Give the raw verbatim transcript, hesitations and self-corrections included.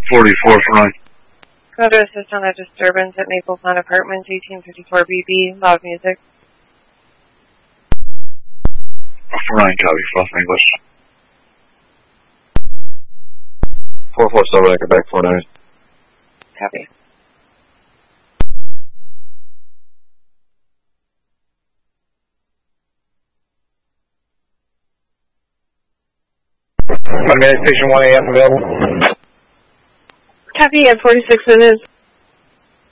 forty-four for nine. Go to assist on a disturbance at Maple Pond Apartments, eighteen fifty-four B B, loud music. four nine, copy, Fluff English. four four seven, I Quebec, four nine. Copy. One minute, station one A F available. Copy at forty-six minutes.